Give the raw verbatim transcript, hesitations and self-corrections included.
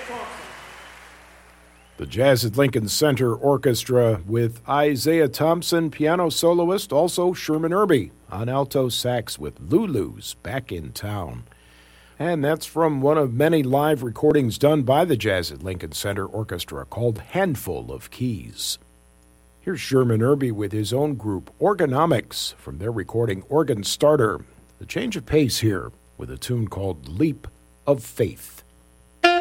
The Jazz at Lincoln Center Orchestra with Isaiah Thompson, piano soloist, also Sherman Irby on alto sax with Lulu's Back in Town. And that's from one of many live recordings done by the Jazz at Lincoln Center Orchestra called Handful of Keys. Here's Sherman Irby with his own group, Organomics, from their recording Organ Starter. The change of pace here with a tune called Leap of Faith.